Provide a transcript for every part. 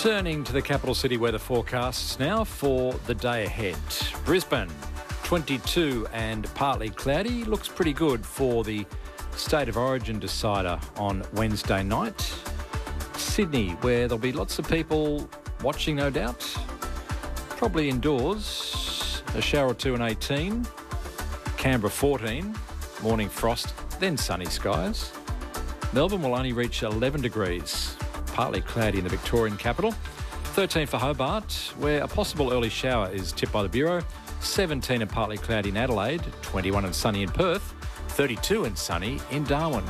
Turning to the capital city weather forecasts now for the day ahead. Brisbane, 22 and partly cloudy. Looks pretty good for the State of Origin decider on Wednesday night. Sydney, where there'll be lots of people watching, no doubt. Probably indoors. A shower or two and 18. Canberra, 14. Morning frost, then sunny skies. Melbourne will only reach 11 degrees. Partly cloudy in the Victorian capital. 13 for Hobart, where a possible early shower is tipped by the Bureau. 17 and partly cloudy in Adelaide. 21 and sunny in Perth. 32 and sunny in Darwin.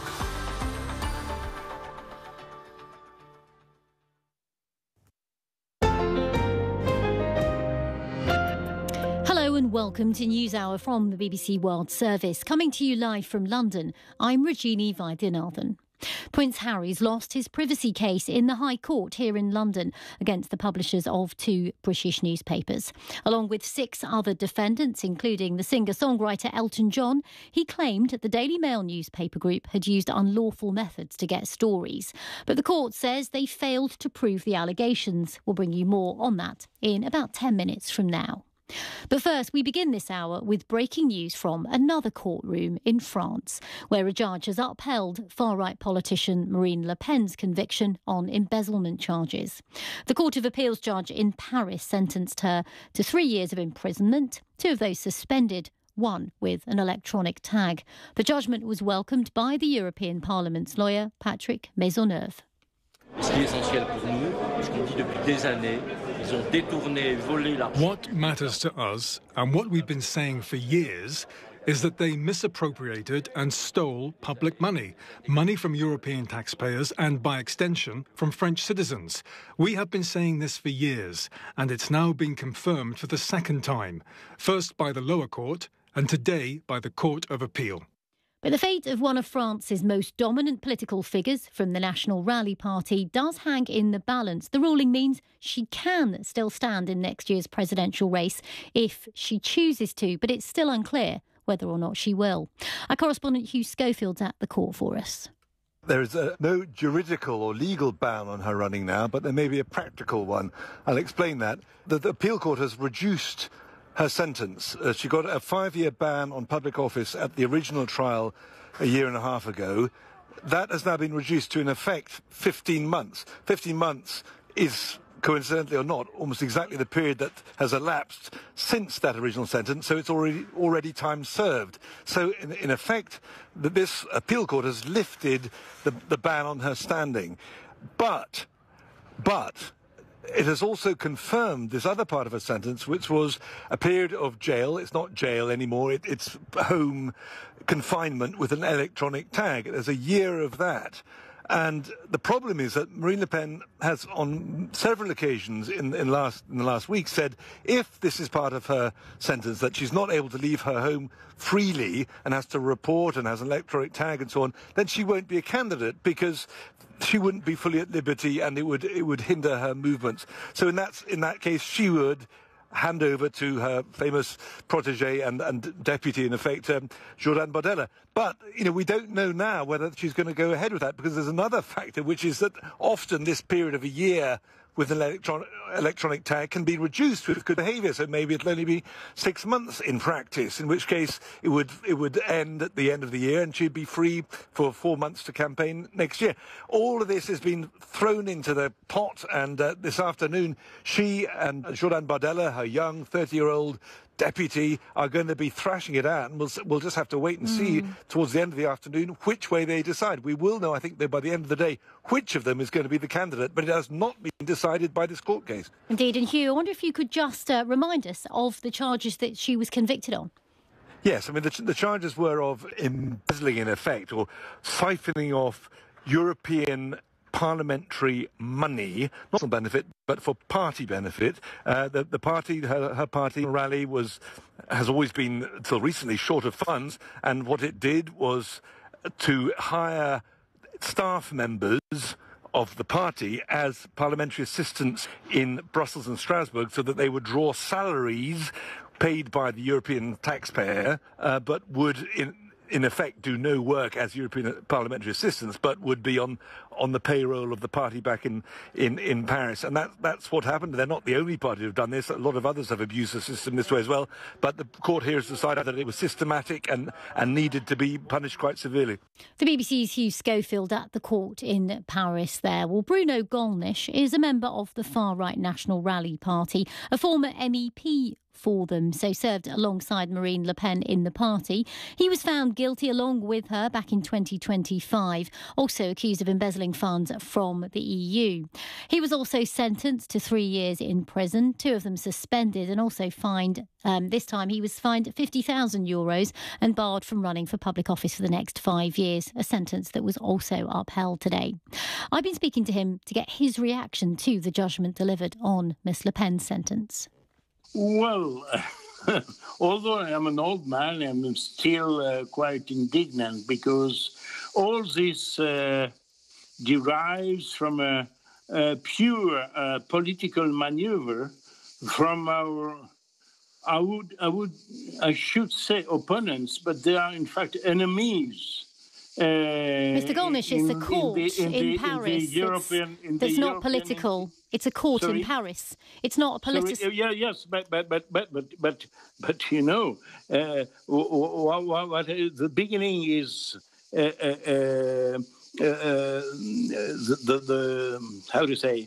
Hello and welcome to NewsHour from the BBC World Service. Coming to you live from London, I'm Rajini Vaidyanathan. Prince Harry's lost his privacy case in the High Court here in London against the publishers of 2 British newspapers. Along with 6 other defendants, including the singer-songwriter Elton John, he claimed the Daily Mail newspaper group had used unlawful methods to get stories. But the court says they failed to prove the allegations. We'll bring you more on that in about 10 minutes from now. But first, we begin this hour with breaking news from another courtroom in France, where a judge has upheld far-right politician Marine Le Pen's conviction on embezzlement charges. The Court of Appeals judge in Paris sentenced her to 3 years of imprisonment, 2 of those suspended, 1 with an electronic tag. The judgment was welcomed by the European Parliament's lawyer, Patrick Maisonneuve. What matters to us, and what we've been saying for years, is that they misappropriated and stole public money from European taxpayers and, by extension, from French citizens. We have been saying this for years, and it's now been confirmed for the second time, first by the lower court and today by the Court of Appeal. But the fate of one of France's most dominant political figures from the National Rally Party does hang in the balance. The ruling means she can still stand in next year's presidential race if she chooses to, but it's still unclear whether or not she will. Our correspondent Hugh Schofield's at the court for us. There is no juridical or legal ban on her running now, but there may be a practical one. I'll explain that. The appeal court has reduced her sentence. She got a 5-year ban on public office at the original trial a year and a half ago. That has now been reduced to, in effect, 15 months. 15 months is, coincidentally or not, almost exactly the period that has elapsed since that original sentence, so it's already time served. So, in effect, this appeal court has lifted the ban on her standing. But it has also confirmed this other part of her sentence, which was a period of jail. It's not jail anymore. It's home confinement with an electronic tag. There's a year of that. And the problem is that Marine Le Pen has, on several occasions in the last week, said if this is part of her sentence, that she's not able to leave her home freely and has to report and has an electronic tag and so on, then she won't be a candidate because she wouldn't be fully at liberty and it would hinder her movements. So in that case, she would hand over to her famous protégé and deputy, in effect, Jordan Bardella. But, we don't know now whether she's going to go ahead with that, because there's another factor, which is that often this period of a year with an electronic tag can be reduced with good behaviour. So maybe it'll only be 6 months in practice, in which case it would end at the end of the year and she'd be free for 4 months to campaign next year. All of this has been thrown into the pot, and this afternoon she and Jordan Bardella, her young 30-year-old deputy, are going to be thrashing it out, and we'll just have to wait and see towards the end of the afternoon which way they decide. We will know, I think, by the end of the day, which of them is going to be the candidate, but it has not been decided by this court case. Indeed. And Hugh, I wonder if you could just remind us of the charges that she was convicted on. Yes, I mean, the charges were of embezzling, in effect, or siphoning off European parliamentary money, not for benefit, but for party benefit. The party, her party, Rally, has always been, until recently, short of funds, and what it did was to hire staff members of the party as parliamentary assistants in Brussels and Strasbourg, so that they would draw salaries paid by the European taxpayer, but would in effect do no work as European parliamentary assistants, but would be on on the payroll of the party back in Paris. And that's what happened. They're not the only party who've done this. A lot of others have abused the system this way as well. But the court here has decided that it was systematic and needed to be punished quite severely. The BBC's Hugh Schofield at the court in Paris there. Well, Bruno Gollnisch is a member of the far-right National Rally Party, a former MEP for them, so served alongside Marine Le Pen in the party. He was found guilty along with her back in 2025, also accused of embezzling funds from the EU. He was also sentenced to 3 years in prison, 2 of them suspended and also fined. This time he was fined €50,000 and barred from running for public office for the next 5 years, a sentence that was also upheld today. I've been speaking to him to get his reaction to the judgment delivered on Miss Le Pen's sentence. Well, although I am an old man, I'm still quite indignant because all this derives from a pure political maneuver from our, I should say opponents, but they are in fact enemies. Mr. Gollnisch, it's a court in Paris. That's not political. It's a court in Paris. It's not a political. Yes, but you know, what the beginning is the how to say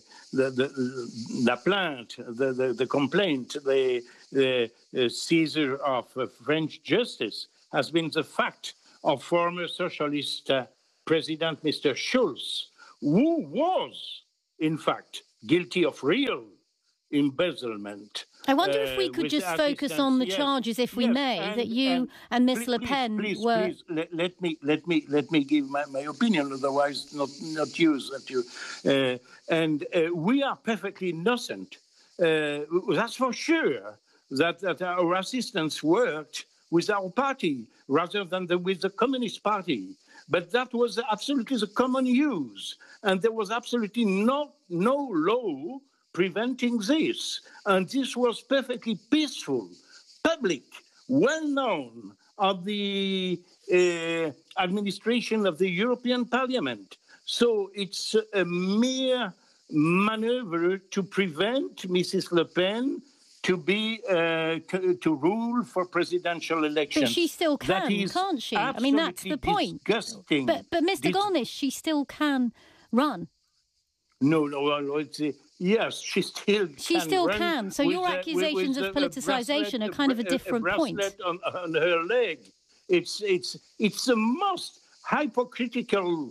the plainte, the complaint, the seizure of French justice has been the fact of former socialist President Mr. Schulz, who was, in fact, guilty of real embezzlement. I wonder if we could just focus on the charges, if we may, that you and Miss Le Pen were. Please, let me give my opinion, otherwise not use that you. And we are perfectly innocent. That's for sure. That our assistants worked with our party rather than with the Communist Party. But that was absolutely the common use. And there was absolutely no law preventing this. And this was perfectly peaceful, public, well-known of the administration of the European Parliament. So it's a mere maneuver to prevent Mrs. Le Pen to be to rule for presidential elections. But she still can, can't she? I mean, that's the point. Disgusting. But Mr. Gollnisch, she still can run. No. Yes, she still can. She still can. So your accusations of politicisation are kind of a different point. On her leg, it's the most hypocritical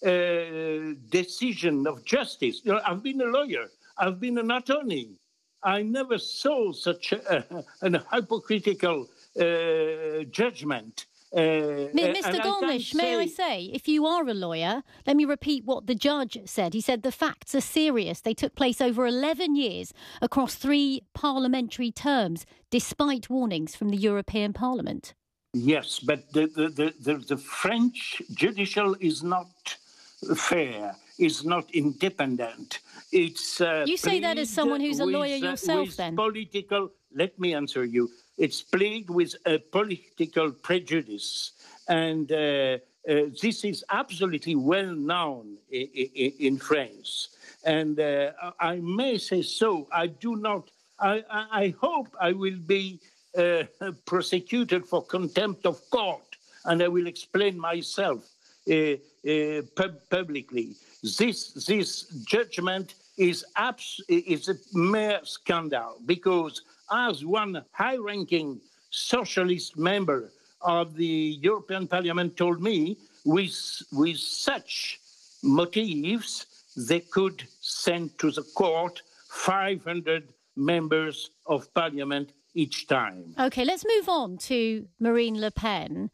decision of justice. You know, I've been a lawyer. I've been an attorney. I never saw such an hypocritical judgment. Mr. Gollnisch, may I say, if you are a lawyer, let me repeat what the judge said. He said the facts are serious. They took place over 11 years across 3 parliamentary terms, despite warnings from the European Parliament. Yes, but the French judicial is not fair, is not independent. It's you say that as someone who's a lawyer yourself, then? Political. Let me answer you. It's plagued with a political prejudice, and this is absolutely well known in France. And I may say so. I do not. I hope I will be prosecuted for contempt of court, and I will explain myself publicly. This judgment is a mere scandal, because as one high-ranking socialist member of the European Parliament told me, with such motives, they could send to the court 500 members of Parliament each time. OK, let's move on to Marine Le Pen.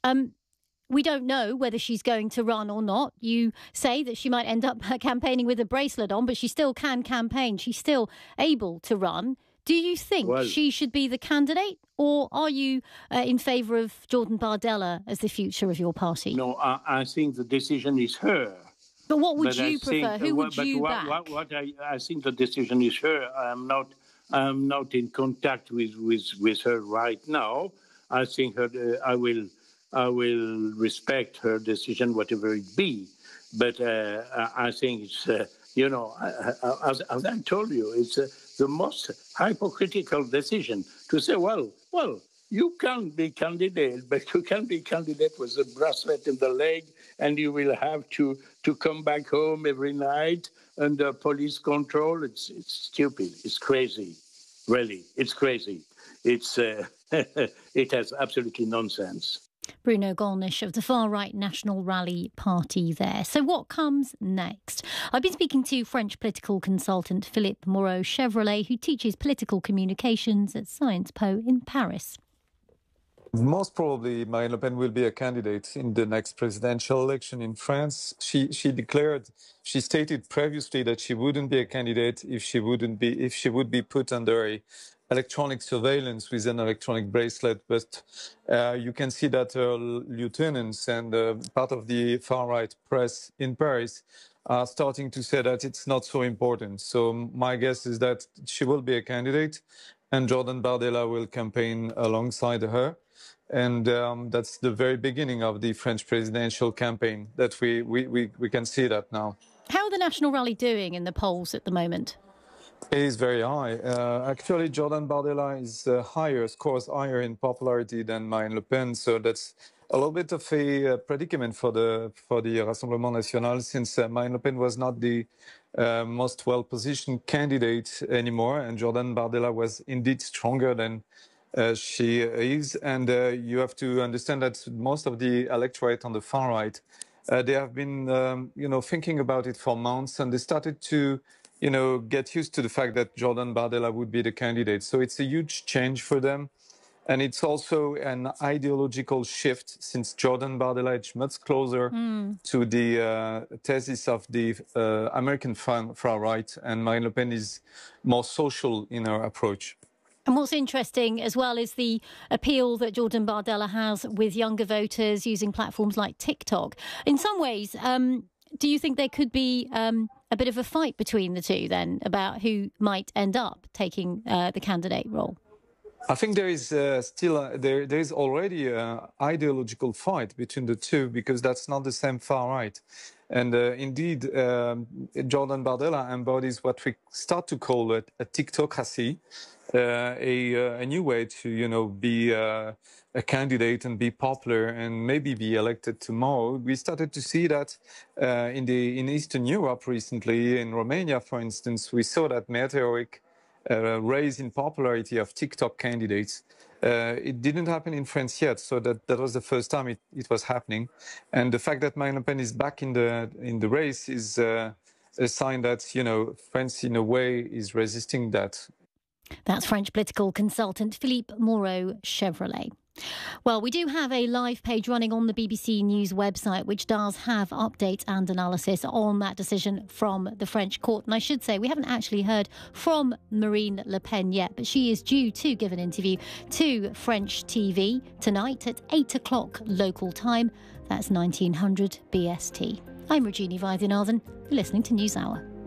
We don't know whether she's going to run or not. You say that she might end up campaigning with a bracelet on, but she still can campaign. She's still able to run. Do you think she should be the candidate, or are you in favour of Jordan Bardella as the future of your party? No, I think the decision is her. But what would you prefer? Who would you back? I think the decision is her. I'm not in contact with her right now. I think I will respect her decision, whatever it be. But I think it's, as I told you, it's the most hypocritical decision to say, well, you can be candidate, but you can be candidate with a bracelet in the leg, and you will have to come back home every night under police control. It's stupid. It's crazy. Really, it's crazy. It's it has absolutely nonsense. Bruno Gollnisch of the far-right National Rally Party there. So what comes next? I've been speaking to French political consultant Philippe Moreau-Chevrolet, who teaches political communications at Sciences Po in Paris. Most probably, Marine Le Pen will be a candidate in the next presidential election in France. She stated previously that she wouldn't be a candidate if she would be put under a electronic surveillance with an electronic bracelet. But you can see that her lieutenants and part of the far-right press in Paris are starting to say that it's not so important. So my guess is that she will be a candidate and Jordan Bardella will campaign alongside her. And that's the very beginning of the French presidential campaign that we can see that now. How are the National Rally doing in the polls at the moment? It is very high. Actually, Jordan Bardella is scores higher in popularity than Marine Le Pen. So that's a little bit of a predicament for the Rassemblement National, since Marine Le Pen was not the most well-positioned candidate anymore, and Jordan Bardella was indeed stronger than she is. And you have to understand that most of the electorate on the far right, they have been, thinking about it for months, and they started to, get used to the fact that Jordan Bardella would be the candidate. So it's a huge change for them. And it's also an ideological shift, since Jordan Bardella is much closer to the thesis of the American far right, and Marine Le Pen is more social in her approach. And what's interesting as well is the appeal that Jordan Bardella has with younger voters using platforms like TikTok. In some ways, do you think there could be a bit of a fight between the two then about who might end up taking the candidate role? I think there is there is already an ideological fight between the two, because that's not the same far right. And indeed, Jordan Bardella embodies what we start to call a TikTocracy, a new way to, be a candidate and be popular and maybe be elected tomorrow. We started to see that in Eastern Europe recently. In Romania, for instance, we saw that meteoric rise in popularity of TikTok candidates. It didn't happen in France yet, so that was the first time it was happening. And the fact that Marine Le Pen is back in the race is a sign that, France in a way is resisting that. That's French political consultant Philippe Moreau-Chevrolet. Well, we do have a live page running on the BBC News website, which does have updates and analysis on that decision from the French court. And I should say, we haven't actually heard from Marine Le Pen yet, but she is due to give an interview to French TV tonight at 8 o'clock local time. That's 1900 BST. I'm Regina Vaidyanathan. You're listening to NewsHour.